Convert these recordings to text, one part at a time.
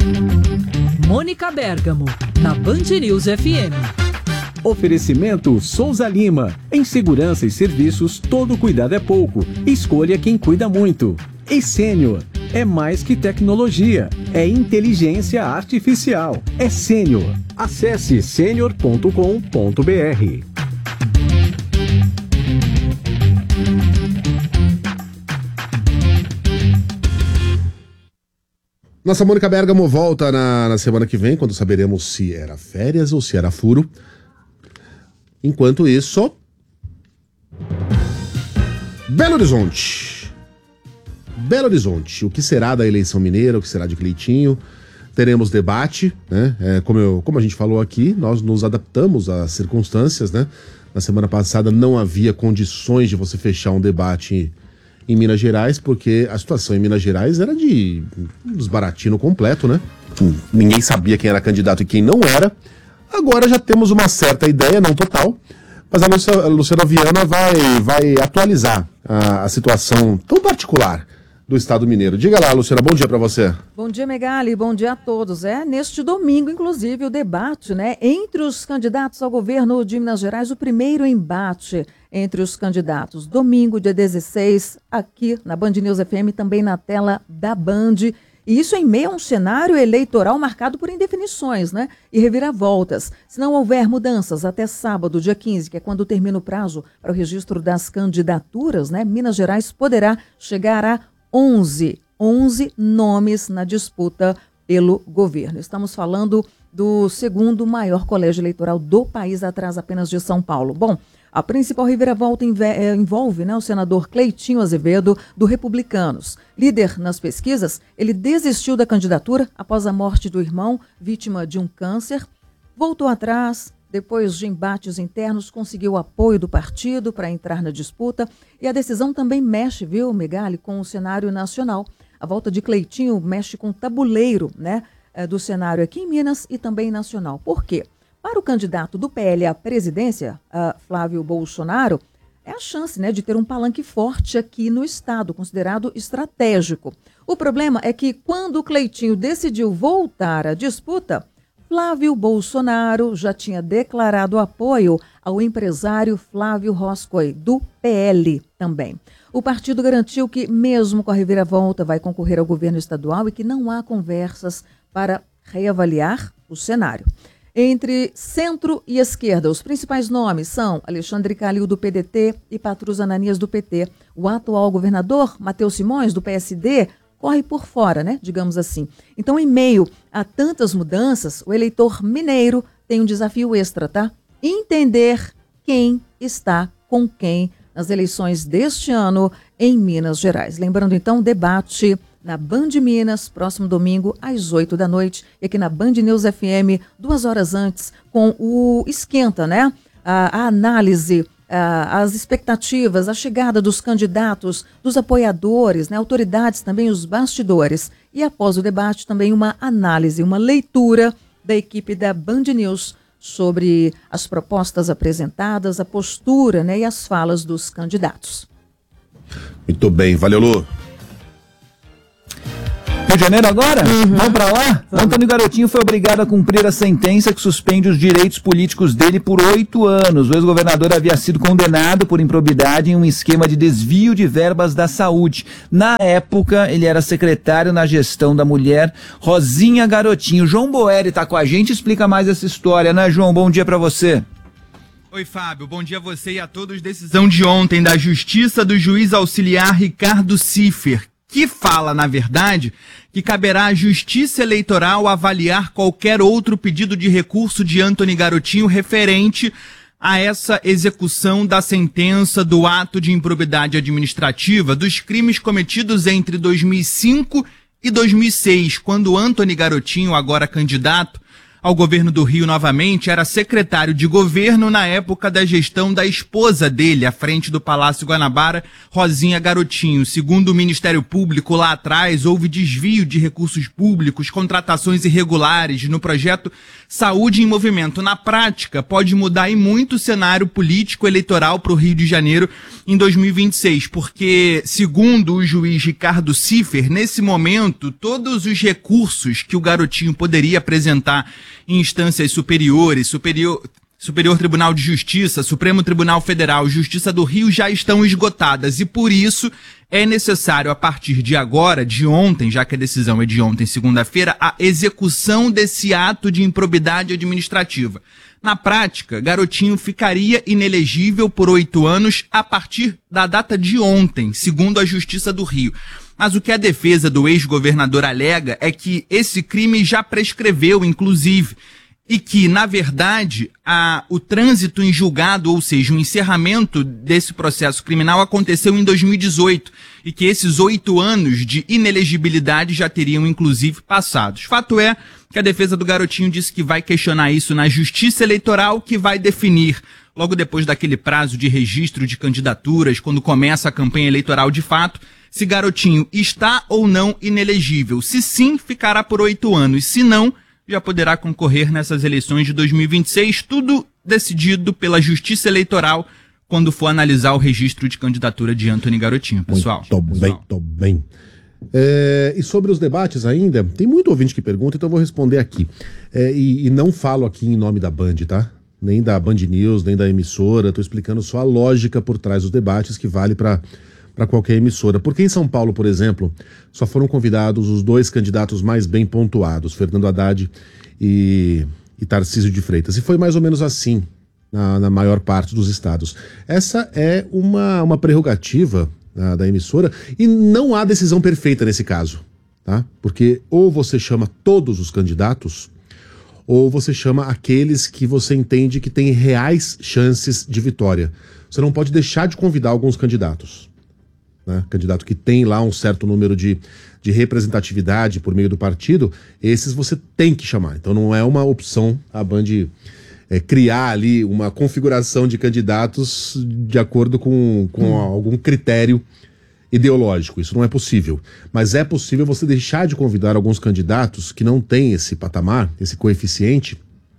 Mônica Bergamo, na Band News FM. Oferecimento Souza Lima. Em segurança e serviços, todo cuidado é pouco. Escolha quem cuida muito. E Sênior. É mais que tecnologia. É inteligência artificial. É Sênior. Acesse senior.com.br. Nossa Mônica Bergamo volta na semana que vem, quando saberemos se era férias ou se era furo. Enquanto isso, Belo Horizonte. Belo Horizonte. O que será da eleição mineira? O que será de Cleitinho? Teremos debate, né? Como a gente falou aqui, nós nos adaptamos às circunstâncias, né? Na semana passada não havia condições de você fechar um debate em Minas Gerais, porque a situação em Minas Gerais era de desbaratino completo, né? Ninguém sabia quem era candidato e quem não era. Agora já temos uma certa ideia, não total, mas a Luciana Viana vai atualizar a situação tão particular do Estado mineiro. Diga lá, Luciana, bom dia para você. Bom dia, Megali, bom dia a todos. Neste domingo, inclusive, o debate, né, entre os candidatos ao governo de Minas Gerais, o primeiro embate entre os candidatos. Domingo, dia 16, aqui na Band News FM, também na tela da Band. E isso em meio a um cenário eleitoral marcado por indefinições, né? E reviravoltas. Se não houver mudanças até sábado, dia 15, que é quando termina o prazo para o registro das candidaturas, né? Minas Gerais poderá chegar a 11 nomes na disputa pelo governo. Estamos falando do segundo maior colégio eleitoral do país, atrás apenas de São Paulo. Bom, a principal reviravolta envolve, né, o senador Cleitinho Azevedo, do Republicanos. Líder nas pesquisas, ele desistiu da candidatura após a morte do irmão, vítima de um câncer. Voltou atrás, depois de embates internos, conseguiu o apoio do partido para entrar na disputa. E a decisão também mexe, viu, Megali, com o cenário nacional. A volta de Cleitinho mexe com o tabuleiro, né, do cenário aqui em Minas e também nacional. Por quê? Para o candidato do PL à presidência, Flávio Bolsonaro, é a chance, né, de ter um palanque forte aqui no estado, considerado estratégico. O problema é que quando o Cleitinho decidiu voltar à disputa, Flávio Bolsonaro já tinha declarado apoio ao empresário Flávio Roscoe, do PL também. O partido garantiu que, mesmo com a reviravolta, vai concorrer ao governo estadual e que não há conversas para reavaliar o cenário. Entre centro e esquerda, os principais nomes são Alexandre Calil, do PDT, e Patrus Ananias, do PT. O atual governador, Matheus Simões, do PSD, corre por fora, né? Digamos assim. Então, em meio a tantas mudanças, o eleitor mineiro tem um desafio extra, tá? Entender quem está com quem nas eleições deste ano em Minas Gerais. Lembrando, então, debate na Band Minas, próximo domingo, às 8 da noite, e aqui na Band News FM, 2 horas antes, com o Esquenta, né? A análise, as expectativas, a chegada dos candidatos, dos apoiadores, né? Autoridades também, os bastidores. E após o debate, também uma análise, uma leitura da equipe da Band News sobre as propostas apresentadas, a postura, né? E as falas dos candidatos. Muito bem, valeu, Lu. Rio de Janeiro agora? Vamos pra lá? Antônio Garotinho foi obrigado a cumprir a sentença que suspende os direitos políticos dele por 8 anos. O ex-governador havia sido condenado por improbidade em um esquema de desvio de verbas da saúde. Na época, ele era secretário na gestão da mulher Rosinha Garotinho. João Boeri está com a gente, explica mais essa história, né, João? Bom dia para você. Oi, Fábio. Bom dia a você e a todos. Decisão de ontem da Justiça do juiz auxiliar Ricardo Ciffer, que fala, na verdade, que caberá à Justiça Eleitoral avaliar qualquer outro pedido de recurso de Antônio Garotinho referente a essa execução da sentença do ato de improbidade administrativa dos crimes cometidos entre 2005 e 2006, quando Antônio Garotinho, agora candidato ao governo do Rio novamente, era secretário de governo na época da gestão da esposa dele, à frente do Palácio Guanabara, Rosinha Garotinho. Segundo o Ministério Público, lá atrás, houve desvio de recursos públicos, contratações irregulares no projeto Saúde em Movimento. Na prática, pode mudar e muito o cenário político eleitoral para o Rio de Janeiro em 2026, porque, segundo o juiz Ricardo Ciffer, nesse momento, todos os recursos que o Garotinho poderia apresentar em instâncias superiores, Superior Tribunal de Justiça, Supremo Tribunal Federal, Justiça do Rio já estão esgotadas e por isso é necessário a partir de agora, de ontem, já que a decisão é de ontem, segunda-feira, a execução desse ato de improbidade administrativa. Na prática, Garotinho ficaria inelegível por 8 anos a partir da data de ontem, segundo a Justiça do Rio. Mas o que a defesa do ex-governador alega é que esse crime já prescreveu, inclusive, e que, na verdade, o trânsito em julgado, ou seja, o encerramento desse processo criminal aconteceu em 2018 e que esses 8 anos de inelegibilidade já teriam, inclusive, passados. Fato é que a defesa do Garotinho disse que vai questionar isso na Justiça Eleitoral, que vai definir, logo depois daquele prazo de registro de candidaturas, quando começa a campanha eleitoral de fato, se Garotinho está ou não inelegível. Se sim, ficará por 8 anos. Se não, já poderá concorrer nessas eleições de 2026, tudo decidido pela Justiça Eleitoral quando for analisar o registro de candidatura de Antony Garotinho, pessoal. Muito bem. E sobre os debates ainda, tem muito ouvinte que pergunta, então eu vou responder aqui. E não falo aqui em nome da Band, tá? Nem da Band News, nem da emissora, estou explicando só a lógica por trás dos debates que vale para qualquer emissora. Porque em São Paulo, por exemplo, só foram convidados os 2 candidatos mais bem pontuados, Fernando Haddad e Tarcísio de Freitas. E foi mais ou menos assim na maior parte dos estados. Essa é uma prerrogativa da emissora e não há decisão perfeita nesse caso, tá? Porque ou você chama todos os candidatos ou você chama aqueles que você entende que têm reais chances de vitória. Você não pode deixar de convidar alguns candidatos. Né? Candidato que tem lá um certo número de representatividade por meio do partido, esses você tem que chamar. Então não é uma opção a Band criar ali uma configuração de candidatos de acordo com algum critério ideológico. Isso não é possível. Mas é possível você deixar de convidar alguns candidatos que não têm esse patamar, esse coeficiente,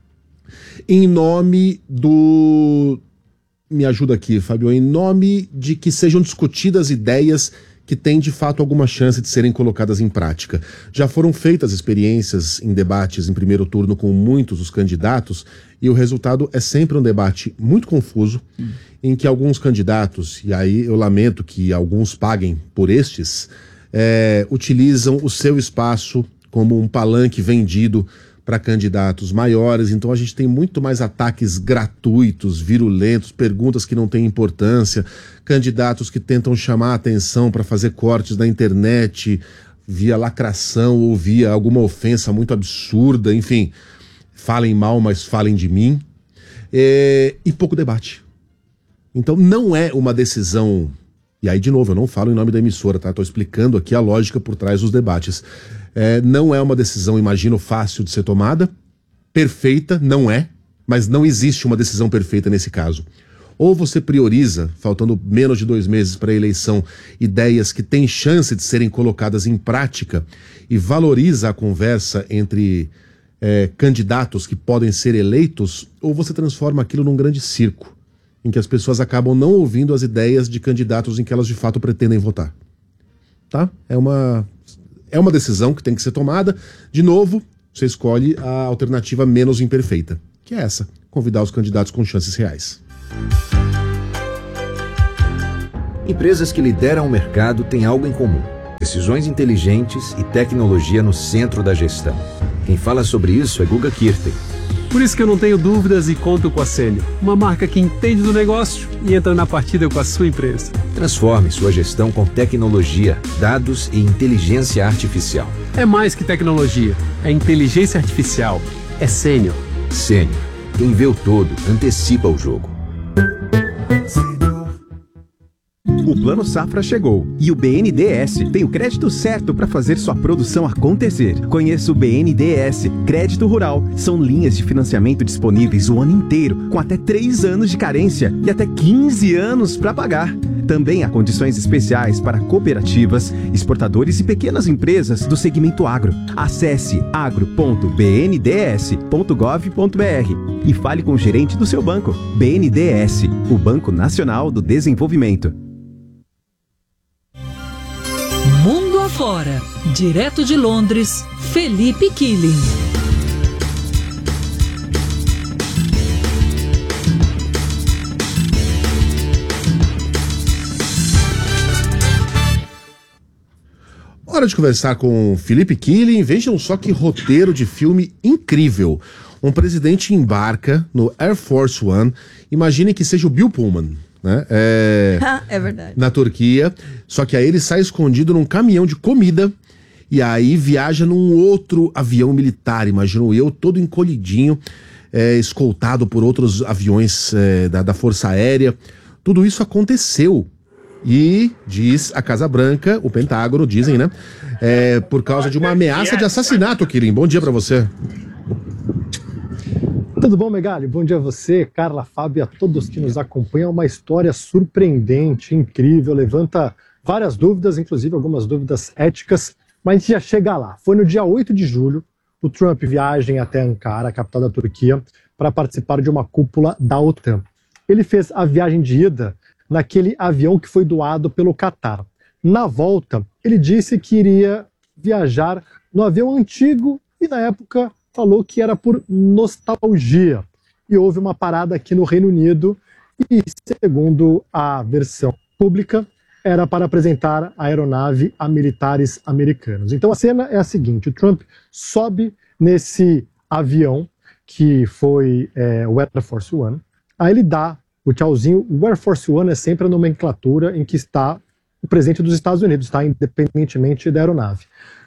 em nome do... Me ajuda aqui, Fábio, em nome de que sejam discutidas ideias que têm de fato alguma chance de serem colocadas em prática. Já foram feitas experiências em debates em primeiro turno com muitos dos candidatos e o resultado é sempre um debate muito confuso, em que alguns candidatos, e aí eu lamento que alguns paguem por estes, utilizam o seu espaço como um palanque vendido para candidatos maiores. Então a gente tem muito mais ataques gratuitos, virulentos, perguntas que não têm importância, candidatos que tentam chamar a atenção para fazer cortes na internet via lacração ou via alguma ofensa muito absurda, enfim, falem mal, mas falem de mim, e pouco debate. Então não é uma decisão, e aí de novo, eu não falo em nome da emissora, tá? Estou explicando aqui a lógica por trás dos debates. Não é uma decisão, imagino, fácil de ser tomada, perfeita, não é, mas não existe uma decisão perfeita nesse caso. Ou você prioriza, faltando menos de 2 meses para a eleição, ideias que têm chance de serem colocadas em prática e valoriza a conversa entre candidatos que podem ser eleitos, ou você transforma aquilo num grande circo, em que as pessoas acabam não ouvindo as ideias de candidatos em que elas de fato pretendem votar. Tá? É uma decisão que tem que ser tomada. De novo, você escolhe a alternativa menos imperfeita, que é essa, convidar os candidatos com chances reais. Empresas que lideram o mercado têm algo em comum: decisões inteligentes e tecnologia no centro da gestão. Quem fala sobre isso é Guga Kirten. Por isso que eu não tenho dúvidas e conto com a Sênior, uma marca que entende do negócio e entra na partida com a sua empresa. Transforme sua gestão com tecnologia, dados e inteligência artificial. É mais que tecnologia, é inteligência artificial, é Sênior. Sênior, quem vê o todo, antecipa o jogo. O O Plano Safra chegou e o BNDES tem o crédito certo para fazer sua produção acontecer. Conheça o BNDES Crédito Rural. São linhas de financiamento disponíveis o ano inteiro, com até 3 anos de carência e até 15 anos para pagar. Também há condições especiais para cooperativas, exportadores e pequenas empresas do segmento agro. Acesse agro.bnds.gov.br e fale com o gerente do seu banco. BNDES, o Banco Nacional do Desenvolvimento. Mundo afora, direto de Londres, Felipe Killing. Hora de conversar com Felipe Killing. Vejam só que roteiro de filme incrível. Um presidente embarca no Air Force One. Imagine que seja o Bill Pullman, né? É verdade. Na Turquia. Só que aí ele sai escondido num caminhão de comida e aí viaja num outro avião militar. Imagino eu, todo encolhidinho, escoltado por outros aviões da Força Aérea. Tudo isso aconteceu. E diz a Casa Branca, o Pentágono, dizem, né? Por causa de uma ameaça de assassinato, Killing. Bom dia pra você. Tudo bom, Megali? Bom dia a você, Carla, Fábio e a todos que nos acompanham. Uma história surpreendente, incrível, levanta várias dúvidas, inclusive algumas dúvidas éticas, mas a gente já chega lá. Foi no dia 8 de julho, o Trump viaja até Ankara, a capital da Turquia, para participar de uma cúpula da OTAN. Ele fez a viagem de ida naquele avião que foi doado pelo Qatar. Na volta, ele disse que iria viajar no avião antigo e, na época, falou que era por nostalgia. E houve uma parada aqui no Reino Unido e, segundo a versão pública, era para apresentar a aeronave a militares americanos. Então a cena é a seguinte: o Trump sobe nesse avião que foi o Air Force One, aí ele dá o tchauzinho. O Air Force One é sempre a nomenclatura em que está o presidente dos Estados Unidos, tá? Independentemente da aeronave.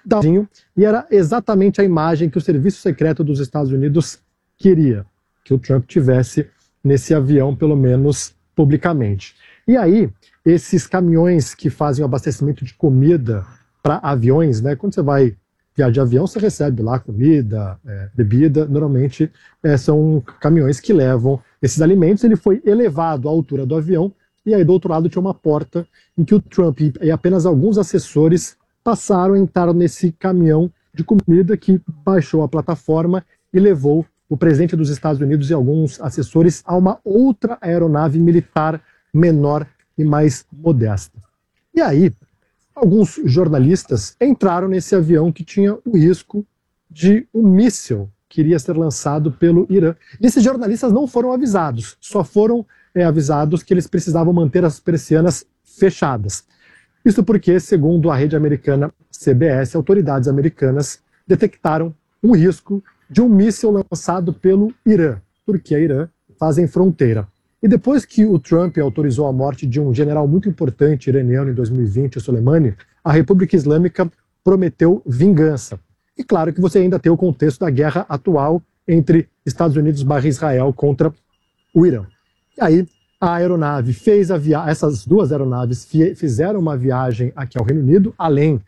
E era exatamente a imagem que o Serviço Secreto dos Estados Unidos queria que o Trump tivesse nesse avião, pelo menos publicamente. E aí, esses caminhões que fazem o abastecimento de comida para aviões, né? Quando você vai viajar de avião, você recebe lá comida, bebida. Normalmente são caminhões que levam esses alimentos. Ele foi elevado à altura do avião e aí do outro lado tinha uma porta em que o Trump e apenas alguns assessores passaram a entrar nesse caminhão de comida que baixou a plataforma e levou o presidente dos Estados Unidos e alguns assessores a uma outra aeronave militar menor e mais modesta. E aí, alguns jornalistas entraram nesse avião que tinha o risco de um míssil que iria ser lançado pelo Irã. E esses jornalistas não foram avisados, só foram avisados que eles precisavam manter as persianas fechadas. Isso porque, segundo a rede americana CBS, autoridades americanas detectaram um risco de um míssil lançado pelo Irã, Turquia e Irã fazem fronteira. E depois que o Trump autorizou a morte de um general muito importante iraniano em 2020, o Soleimani, a República Islâmica prometeu vingança. E claro que você ainda tem o contexto da guerra atual entre Estados Unidos / Israel contra o Irã. E aí a aeronave fez essas duas aeronaves fizeram uma viagem aqui ao Reino Unido, além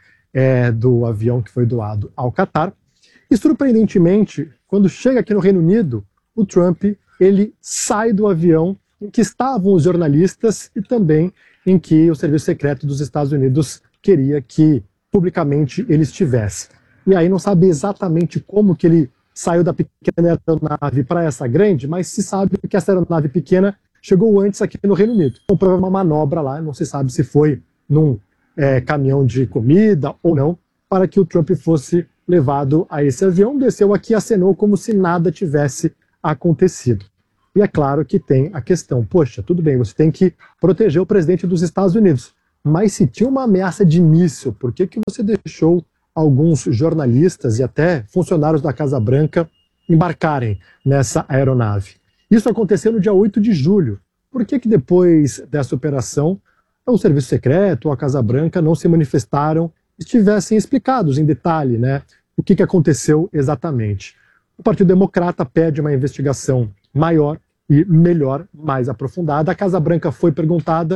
do avião que foi doado ao Qatar. E surpreendentemente, quando chega aqui no Reino Unido, o Trump ele sai do avião em que estavam os jornalistas e também em que o Serviço Secreto dos Estados Unidos queria que publicamente ele estivesse. E aí não sabe exatamente como que ele saiu da pequena aeronave para essa grande, mas se sabe que essa aeronave pequena chegou antes aqui no Reino Unido. Então, foi uma manobra lá, não se sabe se foi num caminhão de comida ou não, para que o Trump fosse levado a esse avião, desceu aqui e acenou como se nada tivesse acontecido. E é claro que tem a questão, poxa, tudo bem, você tem que proteger o presidente dos Estados Unidos, mas se tinha uma ameaça de míssil, por que você deixou alguns jornalistas e até funcionários da Casa Branca embarcarem nessa aeronave? Isso aconteceu no dia 8 de julho. Por que depois dessa operação o Serviço Secreto ou a Casa Branca não se manifestaram e tivessem explicados em detalhe, né, o que aconteceu exatamente? O Partido Democrata pede uma investigação maior e melhor, mais aprofundada. A Casa Branca foi perguntada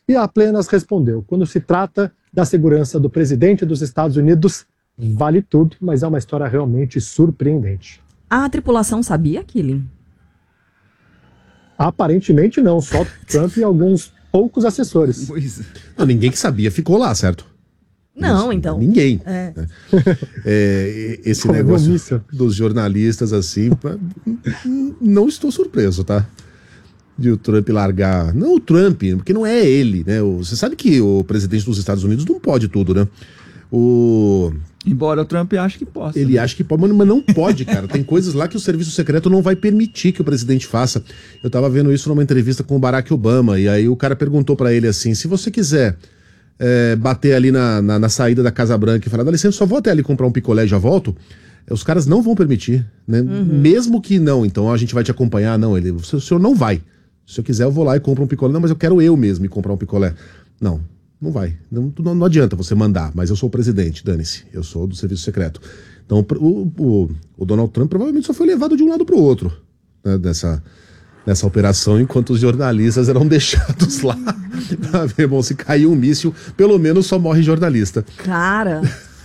E a apenas respondeu: quando se trata da segurança do presidente dos Estados Unidos, vale tudo, mas é uma história realmente surpreendente. A tripulação sabia, Killing? Aparentemente não, só Trump e alguns poucos assessores. Não, ninguém que sabia ficou lá, certo? Não, então. Ninguém. É. Esse Como negócio dos jornalistas, assim, não estou surpreso, tá? De o Trump largar... Não o Trump, porque não é ele, né? Você sabe que o presidente dos Estados Unidos não pode tudo, né? Embora o Trump ache que possa. Ele acha que pode, mas não pode, cara. Tem coisas lá que o serviço secreto não vai permitir que o presidente faça. Eu tava vendo isso numa entrevista com o Barack Obama, e aí o cara perguntou pra ele assim, se você quiser bater ali na saída da Casa Branca e falar, dá licença, só vou até ali comprar um picolé e já volto, os caras não vão permitir, né? Mesmo que não, então a gente vai te acompanhar, não, o senhor não vai. Se eu quiser eu vou lá e compro um picolé, não, mas eu quero eu mesmo ir comprar um picolé. Não vai. Não adianta você mandar, mas eu sou o presidente, dane-se. Eu sou do serviço secreto. Então o Donald Trump provavelmente só foi levado de um lado para o outro, né, dessa operação, enquanto os jornalistas eram deixados lá pra ver, bom, se caiu um míssil, pelo menos só morre jornalista. Cara...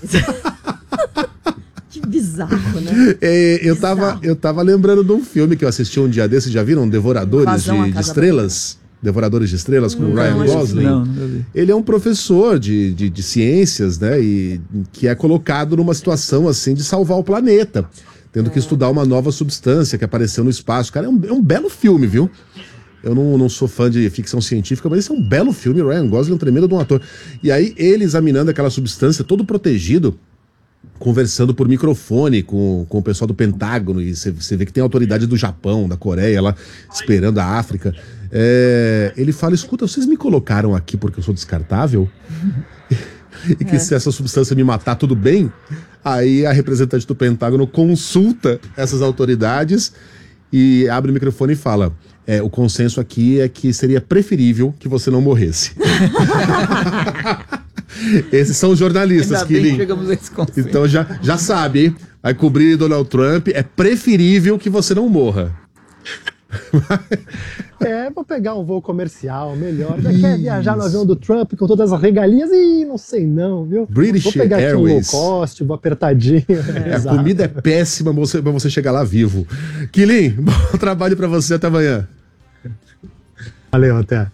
Que bizarro, né? Eu tava lembrando de um filme que eu assisti um dia desses, já viram? Devoradores de Estrelas? Devoradores de Estrelas, com o Ryan Gosling. Não vi. Ele é um professor de ciências, né? E que é colocado numa situação assim de salvar o planeta, tendo que estudar uma nova substância que apareceu no espaço. Cara, é um belo filme, viu? Eu não sou fã de ficção científica, mas esse é um belo filme. O Ryan Gosling é um tremendo de um ator. E aí, ele examinando aquela substância, todo protegido, conversando por microfone com o pessoal do Pentágono, e você vê que tem autoridade do Japão, da Coreia lá, esperando a África. Ele fala, escuta, vocês me colocaram aqui porque eu sou descartável? E que se essa substância me matar, tudo bem? Aí a representante do Pentágono consulta essas autoridades e abre o microfone e fala, o consenso aqui é que seria preferível que você não morresse. Esses são os jornalistas, Killing. Então já sabe, hein? Vai cobrir Donald Trump, é preferível que você não morra. Vou pegar um voo comercial, melhor. Já quer viajar no avião do Trump com todas as regalias? Não sei não, viu? British vou pegar Airways. Aqui um low cost, vou apertadinho. A comida é péssima pra você chegar lá vivo. Killing, bom trabalho pra você, até amanhã. Valeu, até.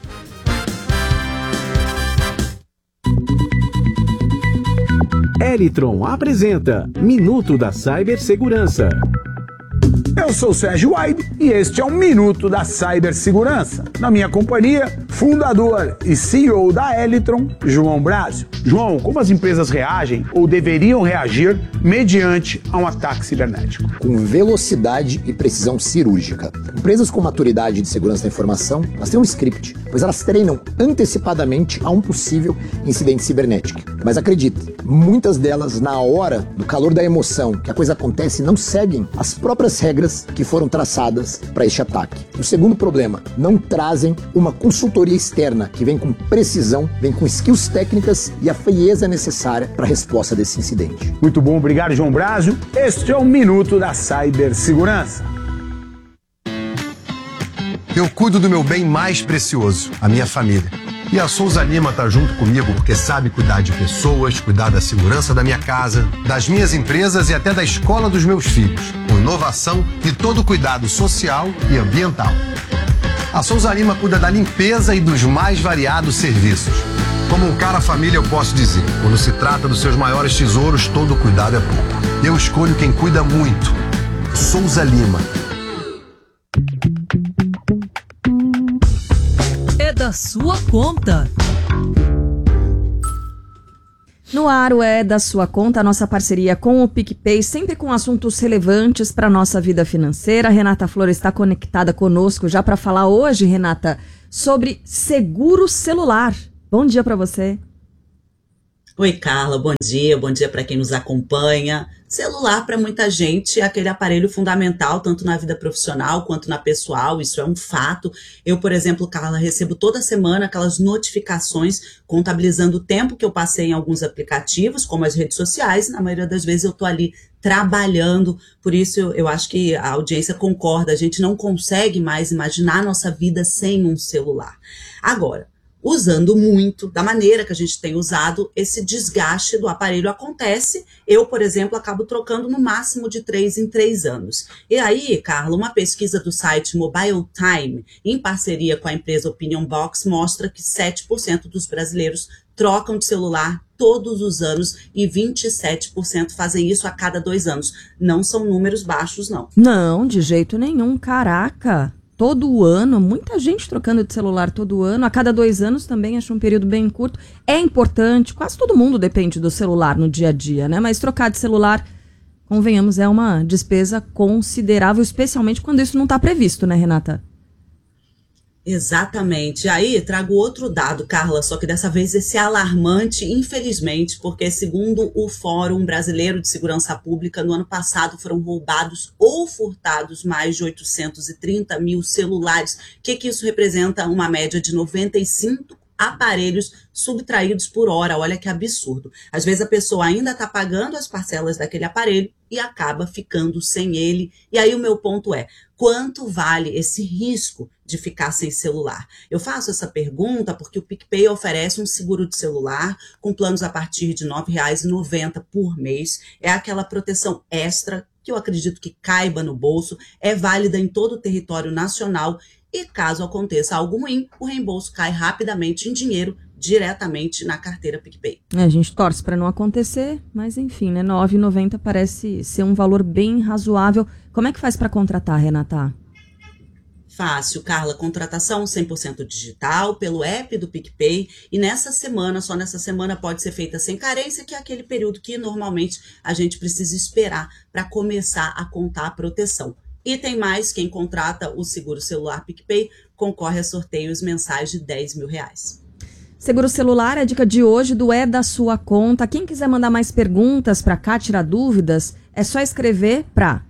Elitron apresenta Minuto da Cibersegurança. Eu sou o Sérgio Waib e este é um Minuto da Cibersegurança. Na minha companhia, fundador e CEO da Elitron, João Brásio. João, como as empresas reagem ou deveriam reagir mediante a um ataque cibernético? Com velocidade e precisão cirúrgica. Empresas com maturidade de segurança da informação, elas têm um script, pois elas treinam antecipadamente a um possível incidente cibernético. Mas acredite, muitas delas, na hora do calor da emoção, que a coisa acontece, não seguem as próprias regras que foram traçadas para este ataque. O segundo problema, não trazem uma consultoria externa que vem com precisão, vem com skills técnicas e a frieza necessária para a resposta desse incidente. Muito bom, obrigado, João Brásio. Este é o Minuto da Cibersegurança. Eu cuido do meu bem mais precioso, a minha família. E a Souza Lima tá junto comigo porque sabe cuidar de pessoas, cuidar da segurança da minha casa, das minhas empresas e até da escola dos meus filhos, com inovação e todo o cuidado social e ambiental. A Souza Lima cuida da limpeza e dos mais variados serviços. Como um cara família, eu posso dizer, quando se trata dos seus maiores tesouros, todo cuidado é pouco. Eu escolho quem cuida muito. Souza Lima. Da sua conta. No ar, o É da Sua Conta, a nossa parceria com o PicPay, sempre com assuntos relevantes para a nossa vida financeira. A Renata Flores está conectada conosco já para falar hoje, Renata, sobre seguro celular. Bom dia para você. Oi, Carla, bom dia para quem nos acompanha. Celular, para muita gente, é aquele aparelho fundamental, tanto na vida profissional quanto na pessoal, isso é um fato. Eu, por exemplo, Carla, recebo toda semana aquelas notificações contabilizando o tempo que eu passei em alguns aplicativos, como as redes sociais, na maioria das vezes eu estou ali trabalhando, por isso eu acho que a audiência concorda, a gente não consegue mais imaginar a nossa vida sem um celular. Agora, usando muito, da maneira que a gente tem usado, esse desgaste do aparelho acontece. Eu, por exemplo, acabo trocando no máximo de 3 em 3 anos. E aí, Carla, uma pesquisa do site Mobile Time, em parceria com a empresa Opinion Box, mostra que 7% dos brasileiros trocam de celular todos os anos e 27% fazem isso a cada 2 anos. Não são números baixos, não. Não, de jeito nenhum. Caraca! Todo ano, muita gente trocando de celular todo ano, a cada 2 anos também, acho um período bem curto. É importante, quase todo mundo depende do celular no dia a dia, né? Mas trocar de celular, convenhamos, é uma despesa considerável, especialmente quando isso não está previsto, né, Renata? Exatamente. Aí trago outro dado, Carla, só que dessa vez esse é alarmante, infelizmente, porque segundo o Fórum Brasileiro de Segurança Pública, no ano passado foram roubados ou furtados mais de 830 mil celulares. O que isso representa? Uma média de 95 aparelhos subtraídos por hora. Olha que absurdo. Às vezes a pessoa ainda está pagando as parcelas daquele aparelho e acaba ficando sem ele. E aí o meu ponto é, quanto vale esse risco de ficar sem celular? Eu faço essa pergunta porque o PicPay oferece um seguro de celular com planos a partir de R$ 9,90 por mês. É aquela proteção extra que eu acredito que caiba no bolso, é válida em todo o território nacional e caso aconteça algo ruim, o reembolso cai rapidamente em dinheiro diretamente na carteira PicPay. A gente torce para não acontecer, mas enfim, né? R$ 9,90 parece ser um valor bem razoável. Como é que faz para contratar, Renata? Fácil, Carla, contratação 100% digital pelo app do PicPay e nessa semana, só nessa semana pode ser feita sem carência, que é aquele período que normalmente a gente precisa esperar para começar a contar a proteção. E tem mais, quem contrata o seguro celular PicPay concorre a sorteios mensais de R$10 mil. Seguro celular, a dica de hoje do É da Sua Conta. Quem quiser mandar mais perguntas para cá, tirar dúvidas, é só escrever para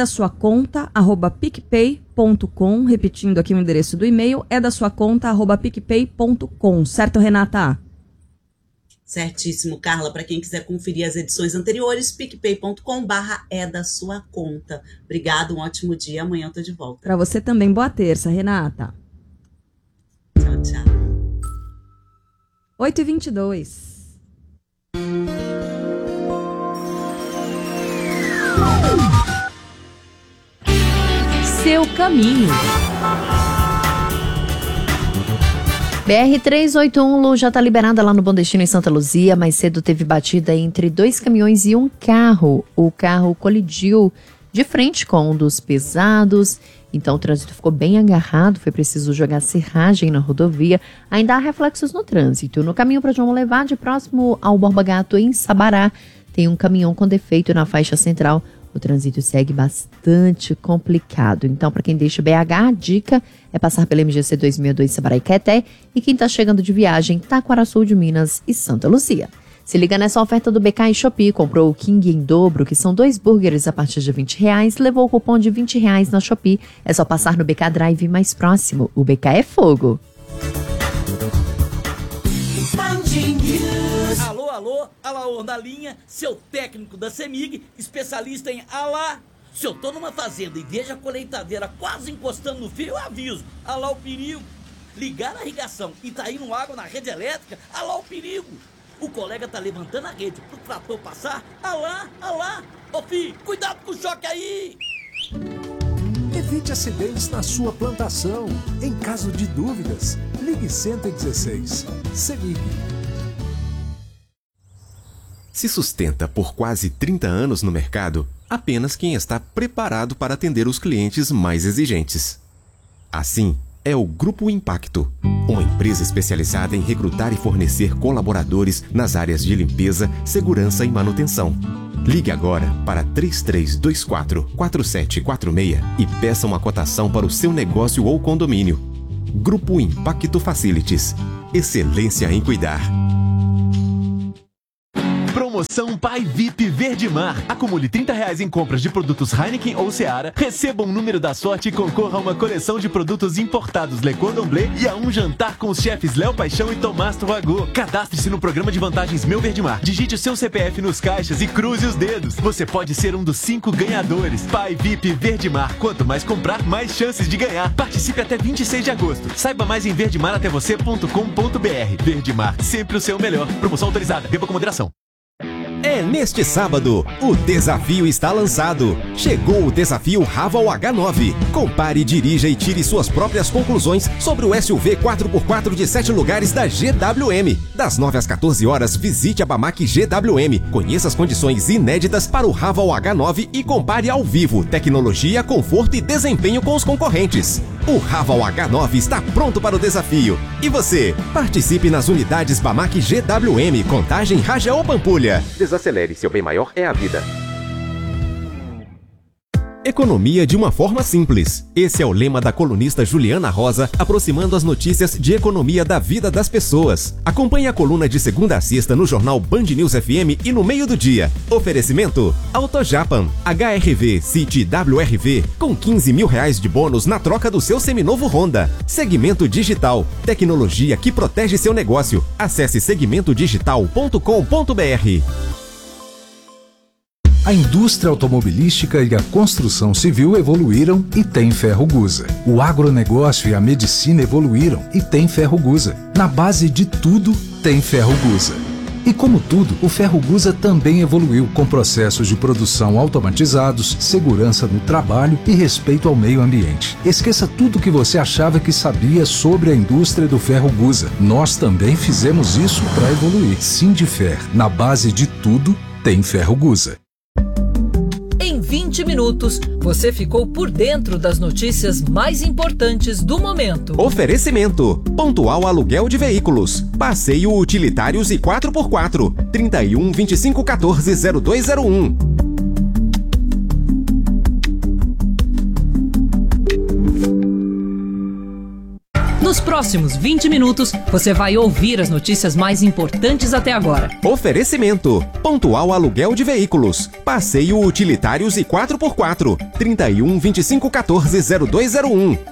edasuaconta@picpay.com, repetindo aqui o endereço do e-mail, edasuaconta@picpay.com, certo, Renata? Certíssimo, Carla. Para quem quiser conferir as edições anteriores, picpay.com/edasuaconta. Obrigada, um ótimo dia. Amanhã eu tô de volta. Para você também, boa terça, Renata. Tchau, tchau. 8h22. Seu caminho. BR-381, Lu, já está liberada lá no Bom Destino em Santa Luzia. Mais cedo teve batida entre 2 caminhões e um carro. O carro colidiu de frente com um dos pesados. Então o trânsito ficou bem agarrado, foi preciso jogar serragem na rodovia. Ainda há reflexos no trânsito. No caminho para João Molevade, próximo ao Borba Gato, em Sabará, tem um caminhão com defeito na faixa central. O trânsito segue bastante complicado. Então, para quem deixa BH, a dica é passar pela MGC 262 Sabará e Caeté. E quem está chegando de viagem, Taquaraçu de Minas e Santa Luzia. Se liga nessa oferta do BK e Shopee. Comprou o King em dobro, que são 2 burgers a partir de R$20. Levou o cupom de R$20 na Shopee. É só passar no BK Drive mais próximo. O BK é fogo. Alô, alô, Alaor na linha, seu técnico da CEMIG, especialista em alá. Se eu tô numa fazenda e vejo a colheitadeira quase encostando no fio, eu aviso. Alá o perigo. Ligar a irrigação e tá indo água na rede elétrica, alá o perigo. O colega tá levantando a rede pro trator passar, alá, alá. Ô filho, cuidado com o choque aí. Evite acidentes na sua plantação. Em caso de dúvidas, ligue 116. CEMIG. Se sustenta por quase 30 anos no mercado, apenas quem está preparado para atender os clientes mais exigentes. Assim, é o Grupo Impacto, uma empresa especializada em recrutar e fornecer colaboradores nas áreas de limpeza, segurança e manutenção. Ligue agora para 3324-4746 e peça uma cotação para o seu negócio ou condomínio. Grupo Impacto Facilities. Excelência em cuidar. Promoção Pai VIP Verdemar. Acumule R$30 em compras de produtos Heineken ou Seara, receba um número da sorte e concorra a uma coleção de produtos importados Le Cordon Bleu e a um jantar com os chefes Léo Paixão e Tomás Torrago. Cadastre-se no programa de vantagens Meu Verdemar. Digite o seu CPF nos caixas e cruze os dedos. Você pode ser um dos 5 ganhadores. Pai VIP Verdemar. Quanto mais comprar, mais chances de ganhar. Participe até 26 de agosto. Saiba mais em verdemaratévocê.com.br. Verdemar, sempre o seu melhor. Promoção autorizada. Beba com moderação. É neste sábado, o desafio está lançado. Chegou o desafio Raval H9. Compare, dirija e tire suas próprias conclusões sobre o SUV 4x4 de 7 lugares da GWM. Das 9 às 14 horas, visite a Bamac GWM. Conheça as condições inéditas para o Raval H9 e compare ao vivo tecnologia, conforto e desempenho com os concorrentes. O Raval H9 está pronto para o desafio. E você? Participe nas unidades Bamac GWM, Contagem, Rajão ou Pampulha. Desacelere, seu bem maior é a vida. Economia de uma forma simples. Esse é o lema da colunista Juliana Rosa, aproximando as notícias de economia da vida das pessoas. Acompanhe a coluna de segunda a sexta no jornal Band News FM e no meio do dia. Oferecimento AutoJapan, HRV City WRV, com R$15 mil de bônus na troca do seu seminovo Honda. Segmento Digital, tecnologia que protege seu negócio. Acesse segmentodigital.com.br. A indústria automobilística e a construção civil evoluíram e tem Ferrogusa. O agronegócio e a medicina evoluíram e tem Ferrogusa. Na base de tudo, tem Ferrogusa. E como tudo, o Ferrogusa também evoluiu com processos de produção automatizados, segurança no trabalho e respeito ao meio ambiente. Esqueça tudo que você achava que sabia sobre a indústria do Ferrogusa. Nós também fizemos isso para evoluir. Sindifer, na base de tudo, tem Ferrogusa. Em 20 minutos, você ficou por dentro das notícias mais importantes do momento. Oferecimento: Pontual Aluguel de Veículos, Passeio Utilitários e 4x4, 31 25 14 0201. Nos próximos 20 minutos, você vai ouvir as notícias mais importantes até agora. Oferecimento: Pontual Aluguel de Veículos, Passeio Utilitários e 4x4, 31 25 14 0201.